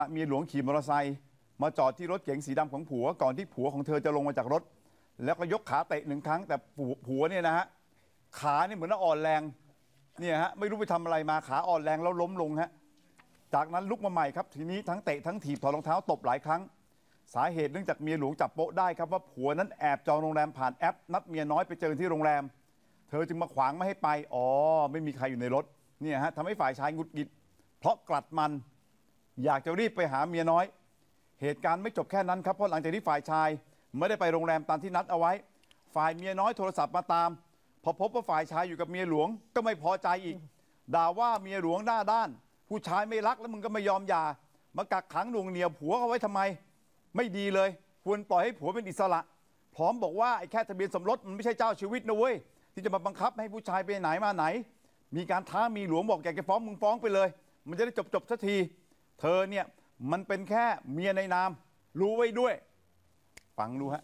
เมียหลวงขี่มอเตอร์ไซค์มาจอดที่รถเก๋งสีดำของผัวก่อนที่ผัวของเธอจะลงมาจากรถแล้วก็ยกขาเตะ1 ครั้งแต่ผัวเนี่ยนะฮะขาเนี่ยเหมือนอ่อนแรงเนี่ยฮะไม่รู้ไปทำอะไรมาขาอ่อนแรงแล้วล้มลงฮะจากนั้นลุกมาใหม่ครับทีนี้ทั้งเตะทั้งถีบถอดรองเท้าตบหลายครั้งสาเหตุเนื่องจากเมียหลวงจับโป๊ะได้ครับว่าผัวนั้นแอบจองโรงแรมผ่านแอปนัดเมียน้อยไปเจอที่โรงแรมเธอจึงมาขวางไม่ให้ไปอ๋อไม่มีใครอยู่ในรถเนี่ยฮะทำให้ฝ่ายชายหงุดหงิดเพราะกลัดมันอยากจะรีบไปหาเมียน้อยเหตุการณ์ไม่จบแค่นั้นครับเพราะหลังจากที่ฝ่ายชายไม่ได้ไปโรงแรมตามที่นัดเอาไว้ฝ่ายเมียน้อยโทรศัพท์มาตามพอพบว่าฝ่ายชายอยู่กับเมียหลวงก็ไม่พอใจอีกด่าว่าเมียหลวงหน้าด้านผู้ชายไม่รักแล้วมึงก็ไม่ยอมหย่ามากักขังหน่วงเหนี่ยวผัวเอาไว้ทำไมไม่ดีเลยควรปล่อยให้ผัวเป็นอิสระพร้อมบอกว่าไอ้แค่ทะเบียนสมรสมันไม่ใช่เจ้าชีวิตนะเว้ยที่จะมาบังคับให้ผู้ชายไปไหนมาไหนมีการท้ามีหลวงบอกอยากจะฟ้องมึงฟ้องไปเลยมันจะได้จบสักทีเธอเนี่ยมันเป็นแค่เมียในนามรู้ไว้ด้วยฟังดูฮะ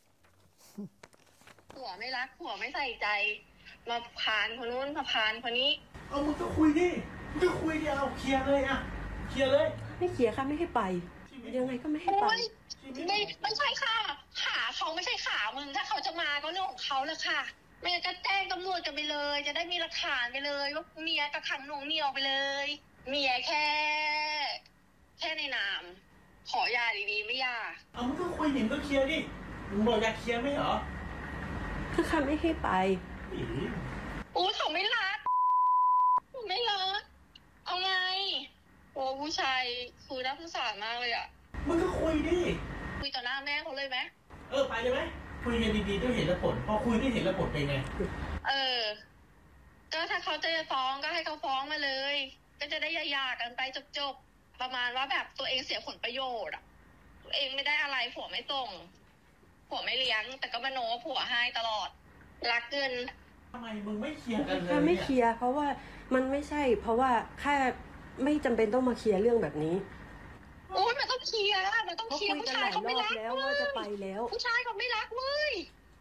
ผัวไม่รักผัวไม่ใส่ใจมาพานคนนู้นมาพานคนนี้มึงก็คุยดิเอาเคลียร์เลยอะเคลียร์เลยไม่เคลียร์ค่ะไม่ให้ไปยังไงก็ไม่ให้ไปไม่ใช่ค่ะขาเขาไม่ใช่ขามึงถ้าเขาจะมาก็เรื่องของเขาแหละค่ะไม่งั้นก็แจ้งตำรวจกันไปเลยจะได้มีหลักฐานไปเลยว่าเมียกักขังหน่วงเหนี่ยวไปเลยเมียแค่ในนามขอหย่าดีๆไม่หย่ามึงก็คุยดิมึงก็เคลียร์ดิมึงบอกอยากเคลียร์ไม่เหรอก็ค่ะไม่ให้ไปเขาไม่รักไม่รักเอาไงโอ้ผู้ชายคือน่าสงสารมากเลยอ่ะมึงก็คุยดิคุยต่อหน้าแม่เขาเลยไหมไปเลยไหมคุยกันดีๆด้วยเหตุและผลพอคุยด้วยเหตุและผลเป็นไงก็ถ้าเขาจะฟ้องก็ให้เขาฟ้องมาเลยก็จะได้หย่ากันไปจบประมาณว่าแบบตัวเองเสียผลประโยชน์อ่ะตัวเองไม่ได้อะไรผัวไม่ส่งผัวไม่เลี้ยงแต่ก็มโนว่าผัวให้ตลอดรักเงินทำไมมึงไม่เคลียร์กันเลยไม่เคลียร์เพราะว่ามันไม่ใช่เพราะว่าแค่ไม่จำเป็นต้องมาเคลียร์เรื่องแบบนี้มันต้องเคลียร์มันต้องเคลียร์ผู้ชายเขาไม่รักแล้วว่าจะไปแล้วผู้ชายเขาไม่รักเว้ย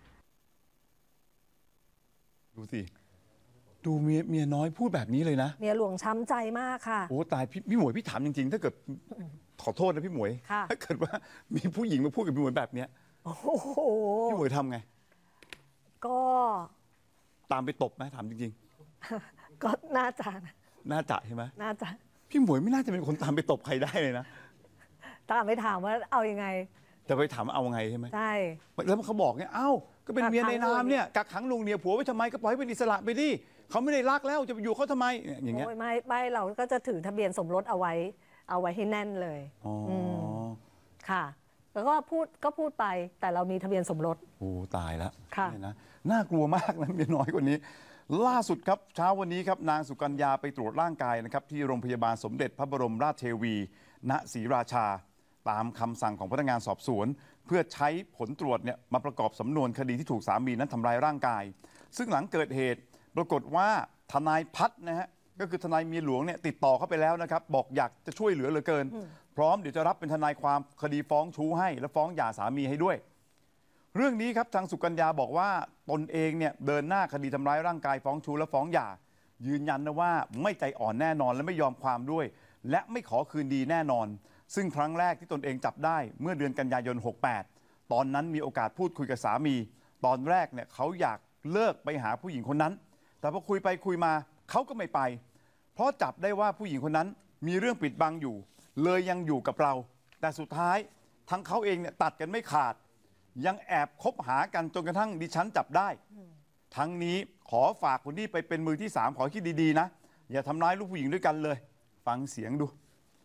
ดูสิดูเมียน้อยพูดแบบนี้เลยนะเมียหลวงช้ำใจมากค่ะโอ้ตายพี่หมวยพี่ถามจริงๆถ้าเกิดขอโทษนะพี่หมวยถ้าเกิดว่ามีผู้หญิงมาพูดกับพี่หมวยแบบเนี้ยโอ้โหพี่หมวยทำไงก็ตามไปตบไหมถามจริงๆก็น่าจะใช่ไหมน่าจะพี่หมวยไม่น่าจะเป็นคนตามไปตบใครได้เลยนะตามไปถามว่าเอายังไงจะไปถามเอาไงใช่ไหมใช่แล้วเขาบอกเนี่ยก็เป็นเมียในนามเนี่ยกักขังหน่วงเหนี่ยวผัวไว้ทำไมก็ปล่อยให้เป็นอิสระไปดิเขาไม่ได้รักแล้วจะไปอยู่เขาทำไมอย่างเงี้ยไม่เราก็จะถือทะเบียนสมรสเอาไว้ให้แน่นเลยค่ะแล้วก็พูดไปแต่เรามีทะเบียนสมรสโอ้ตายแล้วค่ะนะน่ากลัวมากนะเมียน้อยคนนี้ล่าสุดครับเช้าวันนี้ครับนางสุกัญญาไปตรวจร่างกายนะครับที่โรงพยาบาลสมเด็จพระบรมราชเทวีณศรีราชาตามคำสั่งของพนักงานสอบสวนเพื่อใช้ผลตรวจเนี่ยมาประกอบสำนวนคดีที่ถูกสามีนั้นทำร้ายร่างกายซึ่งหลังเกิดเหตุปรากฏว่าทนายพัฒน์นะฮะก็คือทนายเมียหลวงเนี่ยติดต่อเข้าไปแล้วนะครับบอกอยากจะช่วยเหลือเหลือเกินพร้อมเดี๋ยวจะรับเป็นทนายความคดีฟ้องชู้ให้และฟ้องหย่าสามีให้ด้วยเรื่องนี้ครับทางสุกัญญาบอกว่าตนเองเนี่ยเดินหน้าคดีทำร้ายร่างกายฟ้องชู้และฟ้องหย่ายืนยันนะว่าไม่ใจอ่อนแน่นอนและไม่ยอมความด้วยและไม่ขอคืนดีแน่นอนซึ่งครั้งแรกที่ตนเองจับได้เมื่อเดือนกันยายน68ตอนนั้นมีโอกาสพูดคุยกับสามีตอนแรกเนี่ยเขาอยากเลิกไปหาผู้หญิงคนนั้นแต่พอคุยไปคุยมาเขาก็ไม่ไปเพราะจับได้ว่าผู้หญิงคนนั้นมีเรื่องปิดบังอยู่เลยยังอยู่กับเราแต่สุดท้ายทั้งเขาเองเนี่ยตัดกันไม่ขาดยังแอบคบหากันจนกระทั่งดิฉันจับได้ทั้งนี้ขอฝากคนที่ไปเป็นมือที่3ขอคิดดีๆนะอย่าทำร้ายลูกผู้หญิงด้วยกันเลยฟังเสียงดู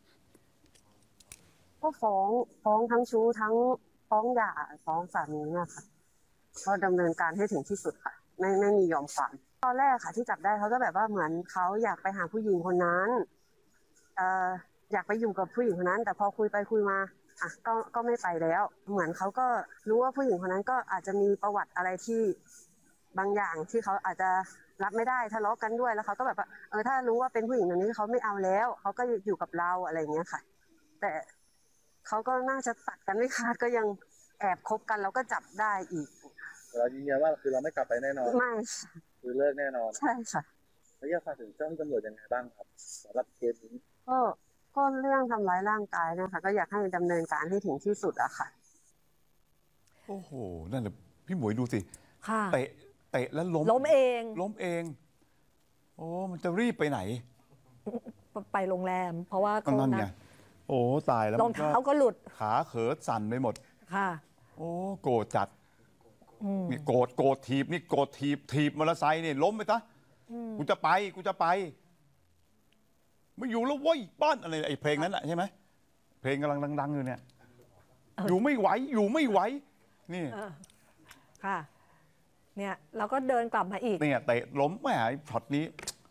ก็ฟ้องทั้งชู้ทั้งฟ้องหย่าฟ้องสามีเนี่ยค่ะก็ดำเนินการให้ถึงที่สุดค่ะไม่มียอมความตอนแรกค่ะที่จับได้เขาก็แบบว่าเหมือนเขาอยากไปหาผู้หญิงคนนั้นอยากไปอยู่กับผู้หญิงคนนั้นแต่พอคุยไปคุยมาก็ไม่ไปแล้วเหมือนเขาก็รู้ว่าผู้หญิงคนนั้นก็อาจจะมีประวัติอะไรที่บางอย่างที่เขาอาจจะรับไม่ได้ทะเลาะกันด้วยแล้วเขาก็แบบว่าถ้ารู้ว่าเป็นผู้หญิงคนนี้เขาไม่เอาแล้วเขาก็อยู่กับเราอะไรอย่างเงี้ยค่ะแต่เขาก็น่าจะตัดกันไม่ขาดก็ยังแอบคบกันแล้วก็จับได้อีกเรายืนยันว่าคือเราไม่กลับไปแน่นอนไม่คือเลิกแน่นอนใช่ค่ะแล้วอยากฝากถึงเจ้าหน้าที่ตำรวจยังไงบ้างครับสำหรับเคสนี้ก็ก็เรื่องทำร้ายร่างกายนะคะก็อยากให้ดำเนินการให้ถึงที่สุดอะค่ะโอ้โหนั่นแหละพี่หมวยดูสิค่ะเตะแล้วล้มล้มเองล้มเองโอ้มันจะรีบไปไหนไปโรงแรม เพราะว่าก็เขานั่นไงนะโอ้ตายแล้วรองเท้าก็หลุดขาเขิดสั่นไปหมดค่ะโอ้โกรธจัดนี่โกรธถีบนี่โกรธถีบมอเตอร์ไซค์นี่ล้มไปซะกูจะไปไม่อยู่แล้วเว้ยบ้านอะไรไอ้เพลงนั้นแหละใช่ไหมเพลงกำลังดังๆอยู่เนี่ยอยู่ไม่ไหวนี่ค่ะ เนี่ยเราก็เดินกลับมาอีกเนี่ยเตะล้มแหมช็อตนี้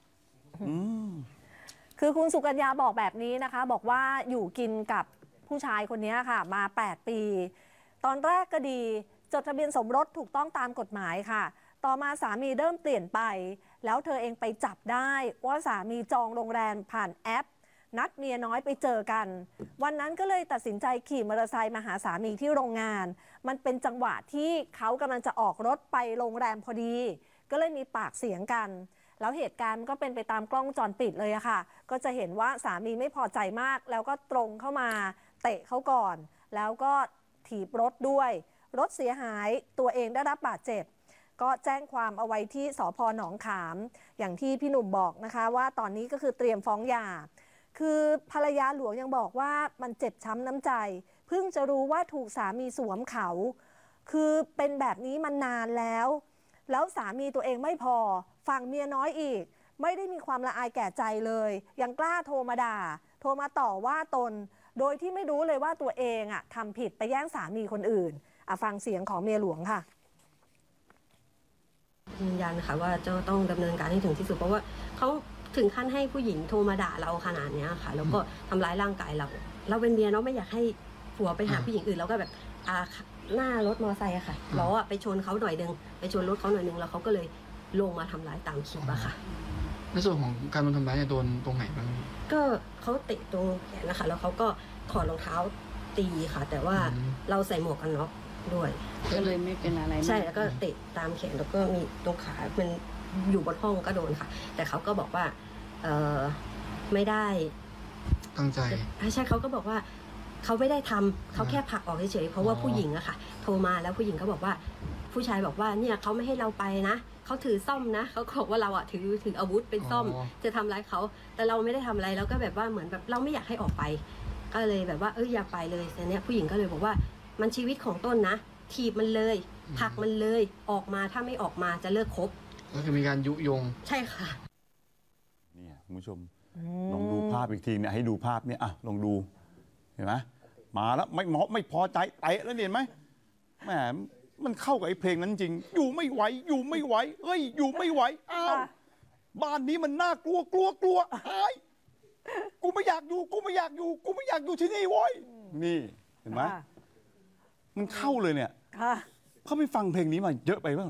คือคุณสุกัญญาบอกแบบนี้นะคะ บอกว่าอยู่กินกับผู้ชายคนนี้ค่ะ มา 8 ปี ตอนแรกก็ดีจดทะเบียนสมรสถูกต้องตามกฎหมายค่ะ ต่อมาสามีเริ่มเปลี่ยนไป แล้วเธอเองไปจับได้ว่าสามีจองโรงแรมผ่านแอป นัดเมียน้อยไปเจอกัน วันนั้นก็เลยตัดสินใจขี่มอเตอร์ไซค์มาหาสามีที่โรงงาน มันเป็นจังหวะที่เขากำลังจะออกรถไปโรงแรมพอดี ก็เลยมีปากเสียงกัน แล้วเหตุการณ์ก็เป็นไปตามกล้องวงจรปิดเลยอะค่ะ ก็จะเห็นว่าสามีไม่พอใจมาก แล้วก็ตรงเข้ามาเตะเขาก่อน แล้วก็ถีบรถด้วย รถเสียหายตัวเองได้รับบาดเจ็บ ก็แจ้งความเอาไว้ที่สภ.หนองขาม อย่างที่พี่หนุ่มบอกนะคะว่าตอนนี้ก็คือเตรียมฟ้องหย่า คือภรรยาหลวงยังบอกว่ามันเจ็บช้ำน้ำใจ เพิ่งจะรู้ว่าถูกสามีสวมเขา คือเป็นแบบนี้มานานแล้วสามีตัวเองไม่พอฝั่งเมียน้อยอีก ไม่ได้มีความละอายแก่ใจเลยยังกล้าโทรมาด่า โทรมาต่อว่าตน โดยที่ไม่รู้เลยว่าตัวเองทำผิดไปแย่งสามีคนอื่นฟังเสียงของเมียหลวงค่ะยืนยันค่ะว่าจะต้องดำเนินการให้ถึงที่สุดเพราะว่าเขาถึงขั้นให้ผู้หญิงโทรมาด่าเราขนาดนี้ค่ะ แล้วก็ทำร้ายร่างกายเราเป็นเมียเนาะไม่อยากให้ผัวไปหาผู้หญิงอื่นเราก็แบบหน้ารถมอเตอร์ไซค์อะค่ะล้อไปชนเขาหน่อยนึงไปชนรถเขาหน่อยนึงแล้วเขาก็เลยลงมาทำร้ายตามคลิปอะค่ะในส่วนของการโดนทำร้ายเนี่ยโดนตรงไหนบ้างก็เขาเตะตรงแขนนะคะแล้วเขาก็ถอดรองเท้าตีค่ะ แต่ว่าเราใส่หมวกกันน็อกด้วยก็เลยไม่เป็นอะไรใช่แล้วก็เตะตามแขนแล้วก็มีตรงขามันอยู่บนห้องก็โดนค่ะ แต่เขาก็บอกว่าไม่ได้ตั้งใจใช่เขาก็บอกว่าเขาไม่ได้ทำเขาแค่ผลักออกเฉยๆเพราะว่าผู้หญิงอะค่ะโทรมาแล้วผู้หญิงเขาบอกว่าผู้ชายบอกว่าเนี่ยเขาไม่ให้เราไปนะเขาถือซ่อมนะเขาบอกว่าเราอะถืออาวุธเป็นซ่อมจะทำร้ายเขาแต่เราไม่ได้ทำอะไรแล้วก็แบบว่าเหมือนแบบเราไม่อยากให้ออกไปก็เลยแบบว่าอย่าไปเลยแต่เนี้ยผู้หญิงก็เลยบอกว่ามันชีวิตของต้นนะถีบมันเลยผลักมันเลยออกมาถ้าไม่ออกมาจะเลิกคบก็คือมีการยุยงใช่ค่ะนี่คุณผู้ชมลองดูภาพอีกทีเนี่ยให้ดูภาพเนี่ยลองดูเห็นไหมมาแล้วไม่พอใจเตะแล้วเห็นไหมแหมมันเข้ากับไอ้เพลงนั้นจริงอยู่ไม่ไหวเฮ้ยอยู่ไม่ไหวอ้าวบ้านนี้มันน่ากลัวไอ้กูไม่อยากอยู่ที่นี่โว้ยนี่เห็นไหมมันเข้าเลยเนี่ยเขาไปฟังเพลงนี้มาเยอะไปบ้าง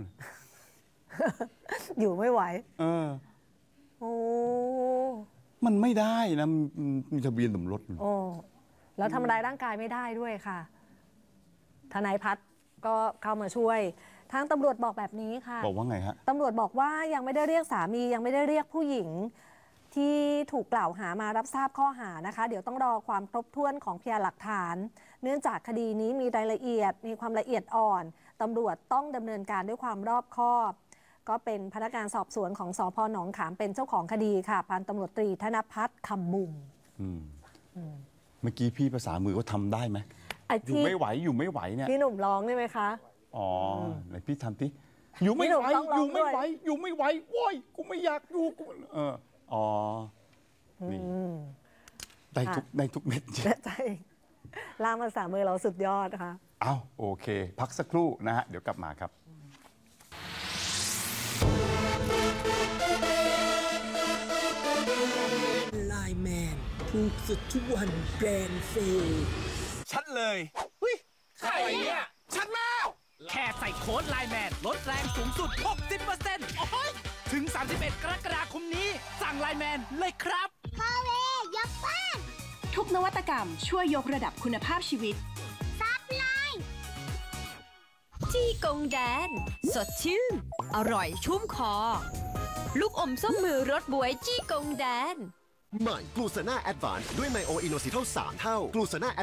อยู่ไม่ไหวโอ้มันไม่ได้นะมีทะเบียนสมรสโอ้แล้วทำร้ายร่างกายไม่ได้ด้วยค่ะทนายพัฒน์ก็เข้ามาช่วยทางตำรวจบอกแบบนี้ค่ะบอกว่าไงฮะตำรวจบอกว่ายังไม่ได้เรียกสามียังไม่ได้เรียกผู้หญิงที่ถูกกล่าวหามารับทราบข้อหานะคะเดี๋ยวต้องรอความครบถ้วนของพยานหลักฐานเนื่องจากคดีนี้มีรายละเอียดมีความละเอียดอ่อนตำรวจต้องดำเนินการด้วยความรอบคอบก็เป็นพนักงานสอบสวนของสภ.หนองขามเป็นเจ้าของคดีค่ะพันตำรวจตรีธนภัทรคำมุงเมื่อกี้พี่ภาษามือเขาทำได้ไหมอยู่ไม่ไหวเนี่ยพี่หนุ่มร้องได้ไหมคะอ๋อไหนพี่ทำที่อยู่ไม่ไหวโว้ยกูไม่อยากอยู่อ๋อนี่ได้ทุกเม็ดใจล่ามภาษามือเราสุดยอดนะคะอ้าวโอเคพักสักครู่นะฮะเดี๋ยวกลับมาครับไลน์แมนถูกสุดทุกวันแบรนด์เซลชัดเลยใครเนี่ยชัดแล้วแค่ใส่โค้ดไลน์แมนลดแรงสูงสุด 60% โอ้ยถึง 31 กรกฎาคมนี้สั่งไลน์แมนเลยครับพาเวยับบ้านทุกนวัตกรรมช่วยยกระดับคุณภาพชีวิตซับไลน์จี้กงแดนสดชื่นอร่อยชุ่มคอลูกอมส้มมือรสบวยจี้กงแดนใหม่กลูซาน่าแอดวานซ์ด้วยไมโออิโนซิทัล3 เท่ากลูซาน่า